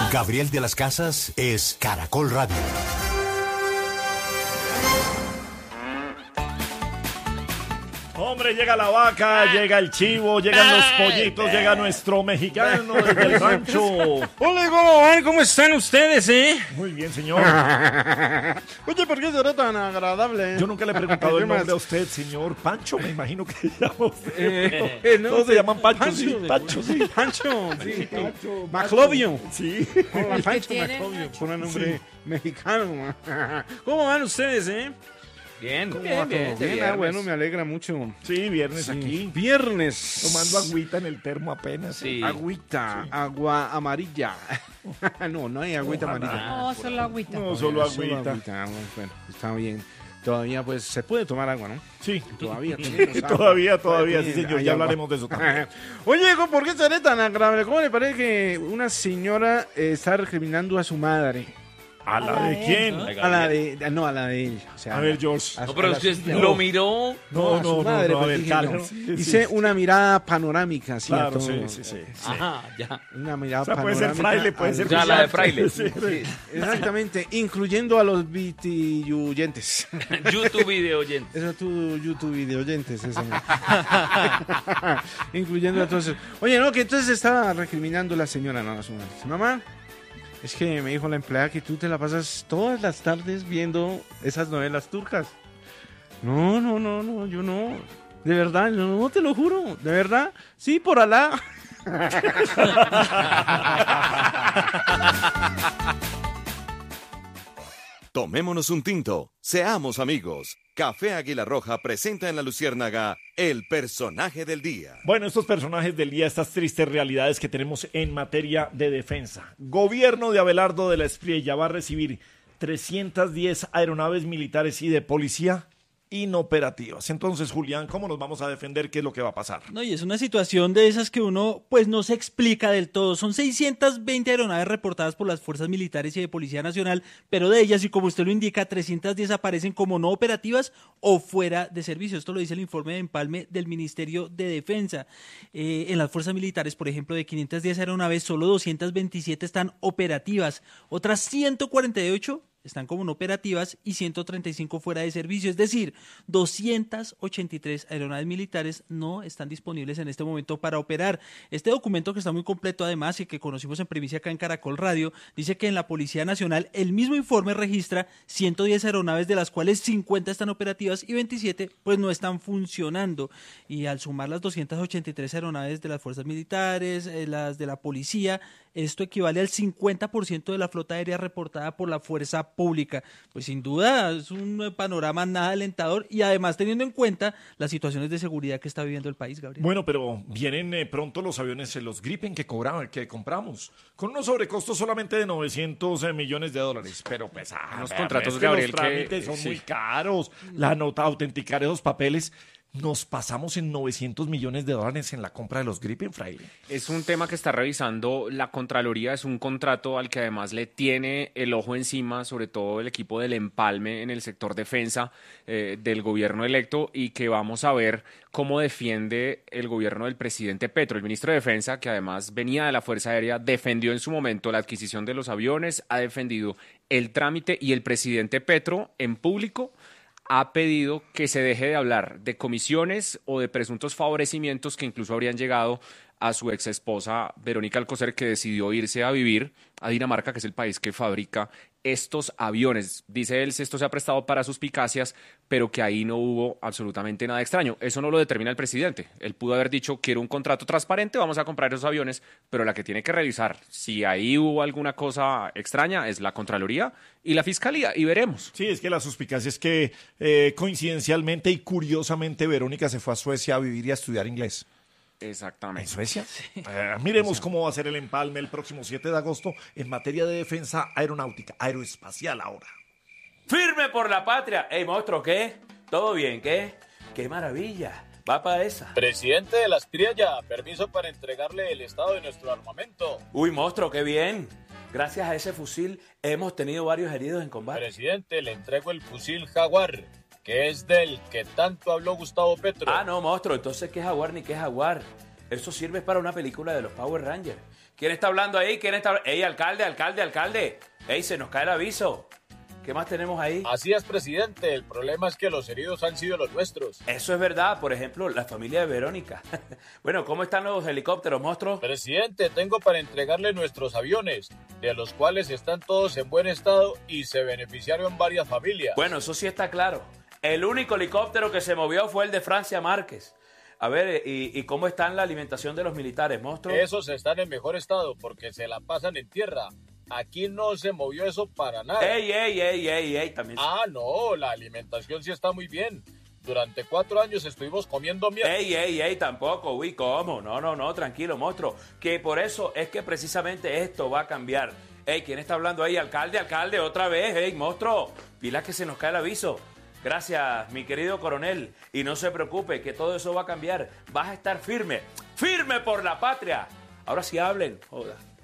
Gabriel de las Casas es Caracol Radio. Hombre, llega la vaca, llega el chivo, llegan los pollitos, llega nuestro mexicano desde el rancho. Hola, ¿cómo van? ¿Cómo están ustedes, Muy bien, señor. Oye, ¿por qué será tan agradable? Yo nunca le he preguntado el nombre a usted, señor Pancho, me imagino que se llama usted. No, todos se llaman Pancho, Pancho, sí, Pancho, sí. Pancho, sí. Maclovio. Sí. Hola, Pancho Maclovio, por un nombre mexicano. ¿Cómo van ustedes, Bien, ¿Cómo bien, va bien. todo? Bien, bueno, me alegra mucho. Sí, viernes Sí. aquí. Viernes. Tomando agüita en el termo apenas. Sí. Agüita, agua amarilla. No hay agüita amarilla. No, solo agüita. No, solo agüita. Bueno, está bien. Todavía, pues, se puede tomar agua, ¿no? Sí. Todavía tenemos agua. Todavía, sí, señor. Hay Ya agua. hablaremos de eso también. Oye, ¿por qué seré tan agradable? ¿Cómo le parece que una señora está recriminando a su madre? ¿A la de quién? A la de ella. O sea, A ver, George. No, pero usted no. lo miró. a su madre, a pues, ver, dije calma. yo. Sí, Hice sí. una mirada panorámica, así a Claro, todo. sí. Ajá, ya. Una mirada O sea, puede panorámica. ser fraile, puede ser Ya, la de brillante. fraile. Sí. Sí. Exactamente, incluyendo a los vitiyuyentes. YouTube video oyente. Eso tu YouTube videoyentes, eso. Incluyendo a todos. Oye, no, que entonces estaba recriminando la señora, no, a su madre. Mamá, es que me dijo la empleada que tú te la pasas todas las tardes viendo esas novelas turcas. No, yo no. De verdad, no te lo juro. De verdad, sí, por Alá. Tomémonos un tinto, seamos amigos. Café Águila Roja presenta en La Luciérnaga el personaje del día. Bueno, estos personajes del día, estas tristes realidades que tenemos en materia de defensa. Gobierno de Abelardo de la Espriella va a recibir 310 aeronaves militares y de policía inoperativas. Entonces, Julián, ¿cómo nos vamos a defender? ¿Qué es lo que va a pasar? No, y es una situación de esas que uno pues no se explica del todo. Son 620 aeronaves reportadas por las fuerzas militares y de Policía Nacional, pero de ellas, y como usted lo indica, 310 aparecen como no operativas o fuera de servicio. Esto lo dice el informe de empalme del Ministerio de Defensa. En las fuerzas militares, por ejemplo, de 510 aeronaves, solo 227 están operativas. Otras 148 están como no operativas y 135 fuera de servicio, es decir, 283 aeronaves militares no están disponibles en este momento para operar. Este documento, que está muy completo además y que conocimos en primicia acá en Caracol Radio, dice que en la Policía Nacional el mismo informe registra 110 aeronaves, de las cuales 50 están operativas y 27 pues no están funcionando. Y al sumar las 283 aeronaves de las fuerzas militares, las de la policía, esto equivale al 50% de la flota aérea reportada por la fuerza pública. Pues sin duda es un panorama nada alentador, y además teniendo en cuenta las situaciones de seguridad que está viviendo el país, Gabriel. Bueno, pero vienen pronto los aviones, los Gripen que compramos, con unos sobrecostos solamente de 900 millones de dólares. Pero pues, Unos vea, contratos, es que Gabriel, los trámites que son sí. muy caros. La nota, autenticar esos papeles, nos pasamos en 900 millones de dólares en la compra de los Gripen, fraile. Es un tema que está revisando la Contraloría, es un contrato al que además le tiene el ojo encima, sobre todo el equipo del empalme en el sector defensa del gobierno electo, y que vamos a ver cómo defiende el gobierno del presidente Petro. El ministro de Defensa, que además venía de la Fuerza Aérea, defendió en su momento la adquisición de los aviones, ha defendido el trámite, y el presidente Petro en público ha pedido que se deje de hablar de comisiones o de presuntos favorecimientos que incluso habrían llegado a su ex esposa Verónica Alcocer, que decidió irse a vivir a Dinamarca, que es el país que fabrica estos aviones. Dice él, esto se ha prestado para suspicacias, pero que ahí no hubo absolutamente nada extraño. Eso no lo determina el presidente. Él pudo haber dicho, quiero un contrato transparente, vamos a comprar esos aviones, pero la que tiene que revisar si ahí hubo alguna cosa extraña es la Contraloría y la Fiscalía, y veremos. Sí, es que la suspicacia es que coincidencialmente y curiosamente Verónica se fue a Suecia a vivir y a estudiar inglés. Exactamente. ¿En Suecia? Sí. Miremos cómo va a ser el empalme el próximo 7 de agosto en materia de defensa aeronáutica, aeroespacial ahora. ¡Firme por la patria! ¡Ey, monstruo, qué! ¿Todo bien, qué? ¡Qué maravilla! Va para esa. Presidente de la Espriella, permiso para entregarle el estado de nuestro armamento. ¡Uy, monstruo, qué bien! Gracias a ese fusil hemos tenido varios heridos en combate. Presidente, le entrego el fusil Jaguar, que es del que tanto habló Gustavo Petro. Ah, no, monstruo, entonces ¿qué Jaguar ni qué Jaguar? Eso sirve para una película de los Power Rangers. ¿Quién está hablando ahí? ¿Quién está hablando? ¡Ey, alcalde! ¡Ey, se nos cae el aviso! ¿Qué más tenemos ahí? Así es, presidente. El problema es que los heridos han sido los nuestros. Eso es verdad. Por ejemplo, la familia de Verónica. Bueno, ¿cómo están los helicópteros, monstruo? Presidente, tengo para entregarle nuestros aviones, de los cuales están todos en buen estado y se beneficiaron varias familias. Bueno, eso sí está claro. El único helicóptero que se movió fue el de Francia Márquez. A ver, ¿y cómo está la alimentación de los militares, monstruo? Esos están en mejor estado porque se la pasan en tierra. Aquí no se movió eso para nada. ¡Ey! También... No, la alimentación sí está muy bien. Durante 4 años estuvimos comiendo mierda. ¡Ey! Tampoco, uy, ¿cómo? No, tranquilo, monstruo. Que por eso es que precisamente esto va a cambiar. ¡Ey! ¿Quién está hablando ahí? Alcalde, otra vez. ¡Ey, monstruo! Pilas que se nos cae el aviso. Gracias, mi querido coronel. Y no se preocupe, que todo eso va a cambiar. Vas a estar firme por la patria. Ahora sí hablen. Joda.